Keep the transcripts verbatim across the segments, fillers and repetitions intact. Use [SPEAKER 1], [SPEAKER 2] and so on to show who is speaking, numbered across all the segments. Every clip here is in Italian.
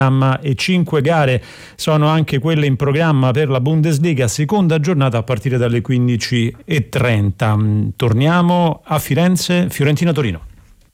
[SPEAKER 1] e cinque gare sono anche quelle in programma per la Bundesliga, seconda giornata a partire dalle quindici e trenta. Torniamo a Firenze, Fiorentina-Torino.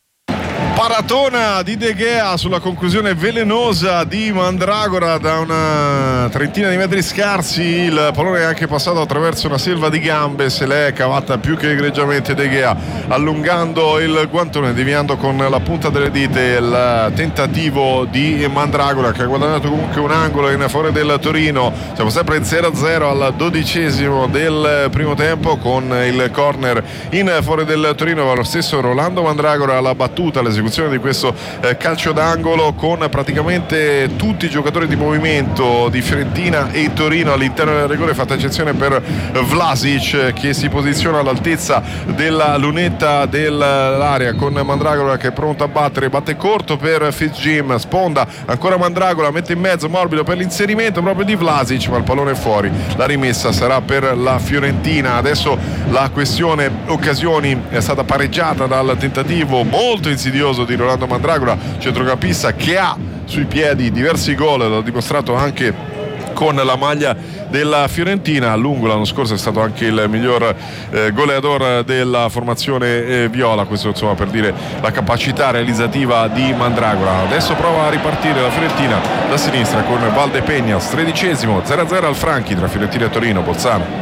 [SPEAKER 2] Paratona di De Gea sulla conclusione velenosa di Mandragora da una trentina di metri scarsi. Il pallone è anche passato attraverso una selva di gambe, se l'è cavata più che egregiamente De Gea, allungando il guantone, deviando con la punta delle dita il tentativo di Mandragora, che ha guadagnato comunque un angolo in favore del Torino. Siamo sempre in zero a zero al dodicesimo del primo tempo, con il corner in favore del Torino. Va lo stesso Rolando Mandragora alla battuta, l'esecuzione di questo eh, calcio d'angolo, con praticamente tutti i giocatori di movimento di Fiorentina e Torino all'interno del rigore, fatta eccezione per Vlasic, che si posiziona all'altezza della lunetta dell'area, con Mandragora che è pronto a battere, batte corto per Fitzjim, sponda ancora Mandragora, mette in mezzo morbido per l'inserimento proprio di Vlasic, ma il pallone è fuori. La rimessa sarà per la Fiorentina. Adesso la questione occasioni è stata pareggiata dal tentativo molto insidioso di Rolando Mandragora, centrocampista che ha sui piedi diversi gol, l'ha dimostrato anche con la maglia della Fiorentina. A lungo l'anno scorso è stato anche il miglior eh, goleador della formazione eh, viola. Questo insomma per dire la capacità realizzativa di Mandragora. Adesso prova a ripartire la Fiorentina da sinistra con Valdepeñas, tredicesimo, zero a zero al Franchi tra Fiorentina e Torino. Bolzano.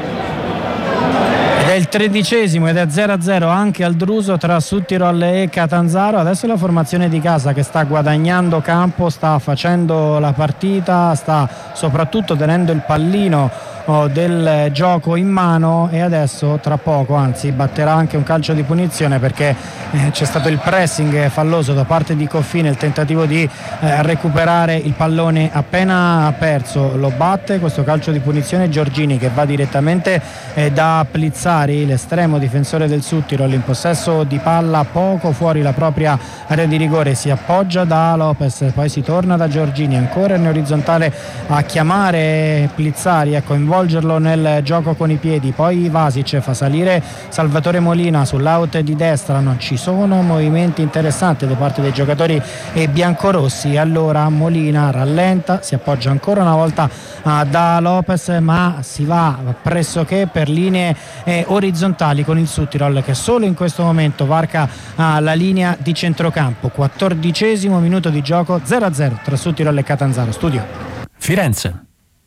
[SPEAKER 3] Ed è il tredicesimo ed è zero a zero anche al Druso tra Südtirol e Catanzaro. Adesso la formazione di casa che sta guadagnando campo, sta facendo la partita, sta soprattutto tenendo il pallino del gioco in mano, e adesso tra poco anzi batterà anche un calcio di punizione, perché eh, c'è stato il pressing falloso da parte di Coffì nel tentativo di eh, recuperare il pallone appena perso. Lo batte questo calcio di punizione Giorgini, che va direttamente eh, da Plizzari, l'estremo difensore del Südtirol, in possesso di palla poco fuori la propria area di rigore, si appoggia da Lopez, poi si torna da Giorgini, ancora in orizzontale a chiamare Plizzari, a coinvolgerlo nel gioco con i piedi, poi Vlasic fa salire Salvatore Molina sull'out di destra. Non ci sono movimenti interessanti da parte dei giocatori biancorossi. Allora Molina rallenta, si appoggia ancora una volta da Lopez, ma si va pressoché per linee eh, orizzontali con il Südtirol, che solo in questo momento varca ah, la linea di centrocampo. Quattordicesimo minuto di gioco, zero a zero tra Südtirol e Catanzaro. Studio
[SPEAKER 1] Firenze.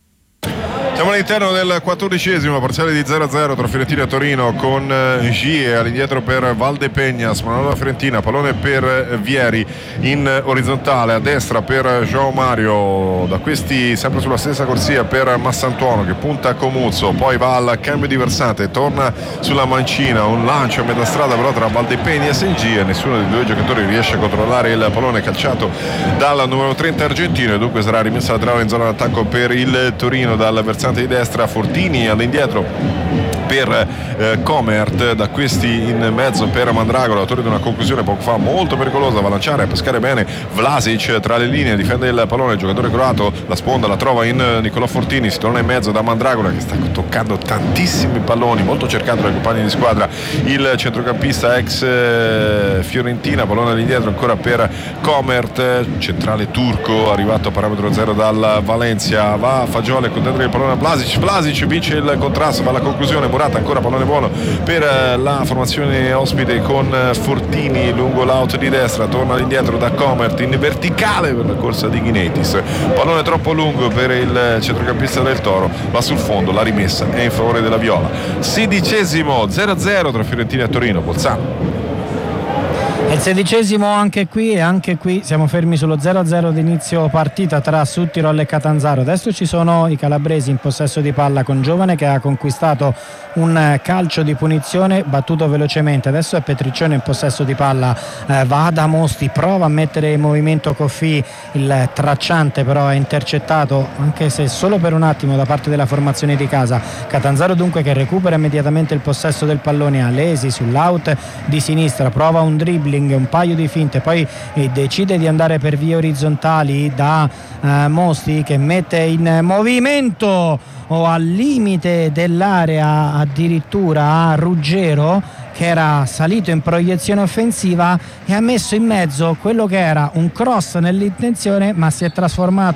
[SPEAKER 2] Siamo all'interno del quattordicesimo, parziale di zero a zero tra Fiorentina e Torino, con Gie all'indietro per Valdepeñas, Manuela Fiorentina, pallone per Vieri in orizzontale, a destra per João Mario, da questi sempre sulla stessa corsia per Massantuono che punta a Comuzzo, poi va al cambio di versante, torna sulla mancina, un lancio a metà strada però tra Valdepeñas e Gie, nessuno dei due giocatori riesce a controllare il pallone calciato dal numero trenta argentino, e dunque sarà rimessa laterale in zona d'attacco per il Torino dal versante di destra. Fortini all'indietro per eh, Comert, da questi in mezzo per Mandragora, autore di una conclusione poco fa molto pericolosa, va a lanciare, a pescare bene Vlasic tra le linee, difende il pallone il giocatore croato, la sponda la trova in Nicolò Fortini, si torna in mezzo da Mandragora che sta toccando tantissimi palloni, molto cercato dai compagni di squadra il centrocampista ex eh, Fiorentina, pallone all'indietro ancora per Comert, centrale turco arrivato a parametro zero dal Valencia, va a Fagioli a contendere il pallone a Vlasic, Vlasic vince il contrasto, va alla conclusione, Morata ancora pallone buono per la formazione ospite con Fortini lungo l'out di destra, torna all'indietro da Comert in verticale per la corsa di Ghinetis, pallone troppo lungo per il centrocampista del Toro, va sul fondo, la rimessa è in favore della Viola. Sedicesimo, zero a zero tra Fiorentina e Torino. Bolzano.
[SPEAKER 3] Il sedicesimo anche qui, e anche qui siamo fermi sullo zero a zero d'inizio partita tra Südtirol e Catanzaro. Adesso ci sono i calabresi in possesso di palla con Giovane che ha conquistato un calcio di punizione battuto velocemente. Adesso è Petriccione in possesso di palla, eh, va da Mosti, prova a mettere in movimento Coffì, il tracciante però è intercettato, anche se solo per un attimo, da parte della formazione di casa. Catanzaro dunque che recupera immediatamente il possesso del pallone, Alesi sull'out di sinistra, prova un dribbling, un paio di finte, poi eh, decide di andare per vie orizzontali da eh, Mosti che mette in movimento o al limite dell'area addirittura a Ruggero, che era salito in proiezione offensiva e ha messo in mezzo quello che era un cross nell'intenzione, ma si è trasformato